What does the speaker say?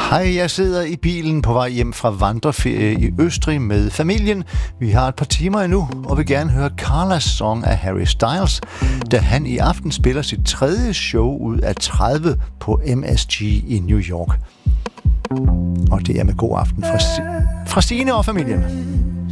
Hej, jeg sidder i bilen på vej hjem fra vandreferie i Østrig med familien. Vi har et par timer endnu, og vil gerne høre Carlas sang af Harry Styles, da han i aften spiller sit 3. show ud af 30 på MSG i New York. Og det er med god aften fra Signe og familien.